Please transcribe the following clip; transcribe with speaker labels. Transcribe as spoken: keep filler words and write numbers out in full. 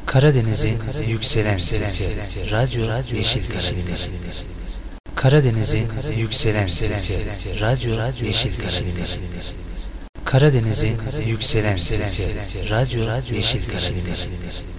Speaker 1: Karadeniz'in yükselen sesi, Radyo Yeşil Karadeniz. Karadeniz'in yükselen sesi, Radyo Yeşil Karadeniz. Karadeniz'in yükselen sesi, Radyo Yeşil Karadeniz.